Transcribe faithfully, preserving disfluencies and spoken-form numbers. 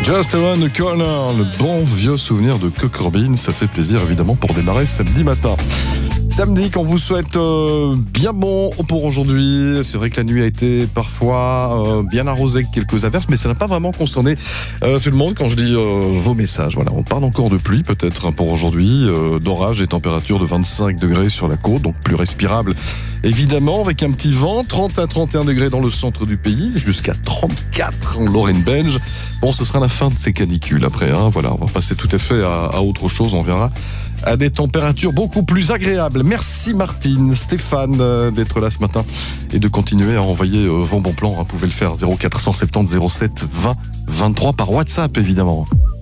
Just Around the Corner, le bon vieux souvenir de Kurt Cobain, ça fait plaisir évidemment pour démarrer samedi matin. Samedi, qu'on vous souhaite euh, bien bon pour aujourd'hui. C'est vrai que la nuit a été parfois euh, bien arrosée avec quelques averses, mais ça n'a pas vraiment concerné euh, tout le monde quand je lis euh, vos messages. Voilà, on parle encore de pluie peut-être pour aujourd'hui, euh, d'orage et température de vingt-cinq degrés sur la côte, donc plus respirable évidemment, avec un petit vent, trente à trente et un degrés dans le centre du pays, jusqu'à trente-quatre en Lorraine belge. Bon, ce sera la fin de ces canicules après, hein. Voilà, on va passer tout à fait à, à autre chose, on verra à des températures beaucoup plus agréables. Merci Martine, Stéphane euh, d'être là ce matin et de continuer à envoyer euh, vos bons plans. Vous pouvez le faire zéro quatre cent soixante-dix zéro sept vingt vingt-trois par WhatsApp évidemment.